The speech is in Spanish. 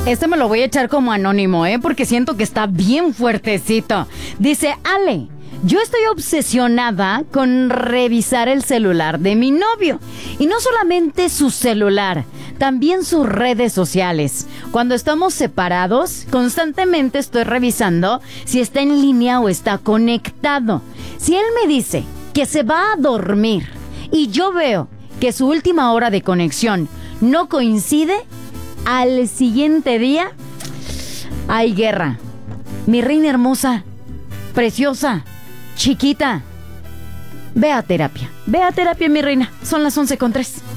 Este me lo voy a echar como anónimo, porque siento que está bien fuertecito. Dice, Ale, yo estoy obsesionada con revisar el celular de mi novio. Y no solamente su celular, también sus redes sociales. Cuando estamos separados, constantemente estoy revisando si está en línea o está conectado. Si él me dice que se va a dormir y yo veo que su última hora de conexión no coincide, al siguiente día hay guerra. Mi reina hermosa, preciosa, chiquita, ve a terapia, mi reina. Son las 11:03.